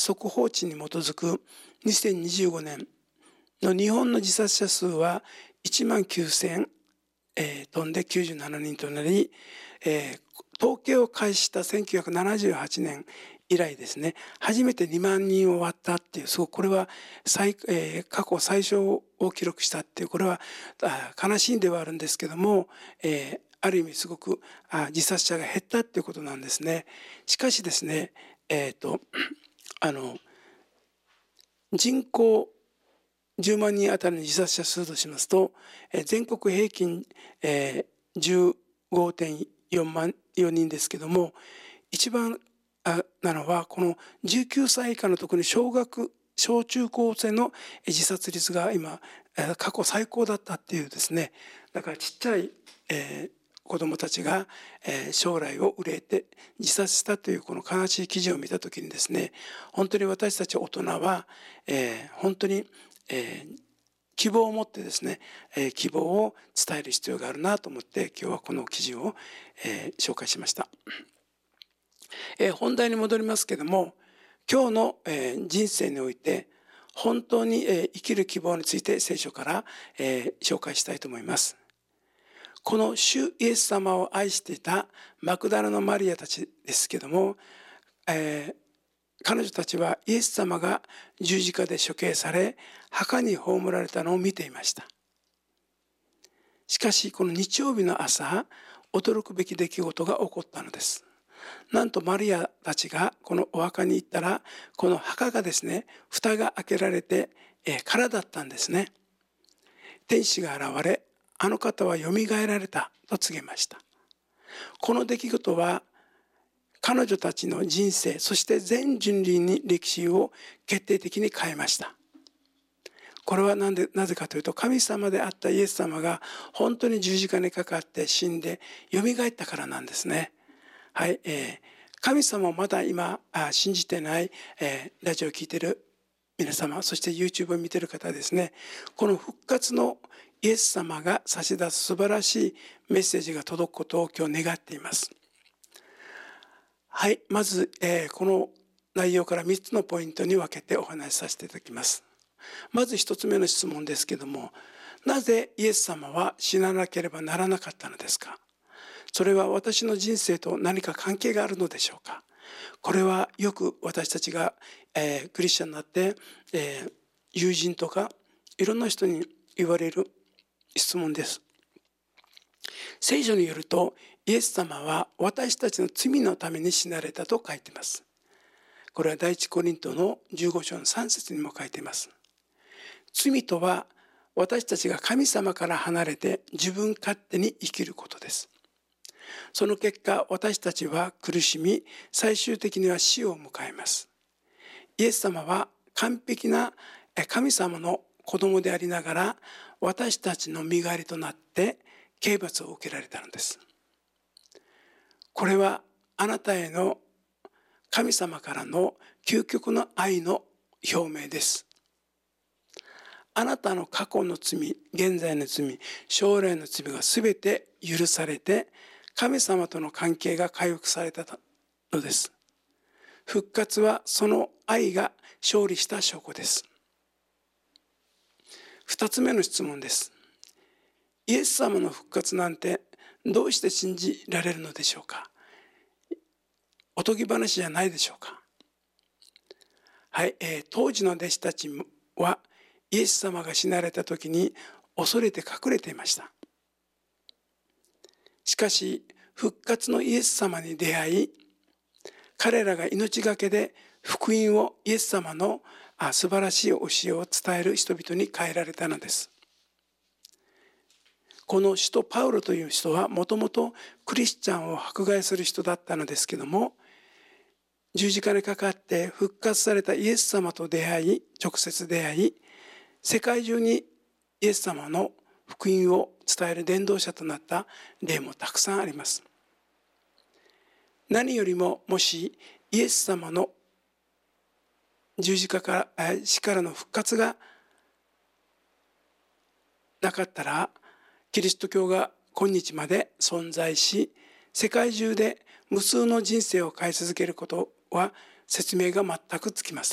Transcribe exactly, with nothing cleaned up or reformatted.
速報値に基づくにせんにじゅうごねんの日本の自殺者数はいちまんきゅうせん飛んできゅうじゅうななにんとなり、えー、統計を開始したせんきゅうひゃくななじゅうはちねん以来ですね、初めてにまんにんを割ったっていう、すごくこれは最、えー、過去最小を記録したっていう、これは悲しいんではあるんですけども、えー、ある意味すごくあ自殺者が減ったっていうことなんですね。しかしですね、えーと、あの人口じゅうまんにんあたりの自殺者数としますと、えー、全国平均、えー、じゅうごてんよんまんよにんですけども、一番なのはこのじゅうきゅうさい以下の特に小学小中高生の自殺率が今過去最高だったっていうですね。だからちっちゃい、えー、子どもたちが、えー、将来を憂えて自殺したというこの悲しい記事を見た時にですね、本当に私たち大人は、えー、本当に、えー、希望を持ってですね、えー、希望を伝える必要があるなと思って今日はこの記事を、えー、紹介しました。えー、本題に戻りますけども、今日の、えー、人生において本当に、えー、生きる希望について聖書から、えー、紹介したいと思います。この主イエス様を愛していたマクダラのマリアたちですけども、えー、彼女たちはイエス様が十字架で処刑され墓に葬られたのを見ていました。しかしこの日曜日の朝、驚くべき出来事が起こったのです。なんとマリアたちがこのお墓に行ったら、この墓がですね、蓋が開けられて、えー、空だったんですね。天使が現れ、あの方はよみがえられたと告げました。この出来事は彼女たちの人生、そして全人類に歴史を決定的に変えました。これはなんでなぜかというと、神様であったイエス様が本当に十字架にかかって死んでよみがえったからなんですね。はい、えー、神様をまだ今あ信じてない、えー、ラジオを聞いている皆様、そして YouTube を見ている方ですね、この復活のイエス様が差し出す素晴らしいメッセージが届くことを今日願っています。はい、まず、えー、この内容からみっつのポイントに分けてお話しさせていただきます。まずひとつめの質問ですけども、なぜイエス様は死ななければならなかったのですか？それは私の人生と何か関係があるのでしょうか？これはよく私たちが、えー、クリスチャンになって、えー、友人とかいろんな人に言われる質問です。聖書によると、イエス様は私たちの罪のために死なれたと書いています。これは第一コリントのじゅうご章のさん節にも書いています。罪とは私たちが神様から離れて自分勝手に生きることです。その結果、私たちは苦しみ、最終的には死を迎えます。イエス様は完璧な神様の子供でありながら、私たちの身代わりとなって刑罰を受けられたのです。これはあなたへの神様からの究極の愛の表明です。あなたの過去の罪、現在の罪、将来の罪がすべて許されて、神様との関係が回復されたのです。復活はその愛が勝利した証拠です。二つ目の質問です。イエス様の復活なんてどうして信じられるのでしょうか？おとぎ話じゃないでしょうか？はい、えー、当時の弟子たちはイエス様が死なれた時に恐れて隠れていました。しかし復活のイエス様に出会い、彼らが命がけで福音を、イエス様の素晴らしい教えを伝える人々に変えられたのです。この使徒パウロという人はもともとクリスチャンを迫害する人だったのですけども、十字架にかかって復活されたイエス様と出会い、直接出会い、世界中にイエス様の福音を伝える伝道者となった例もたくさんあります。何よりも、もしイエス様の十字架から死からの復活がなかったら、キリスト教が今日まで存在し、世界中で無数の人生を変え続けることは説明が全くつきません。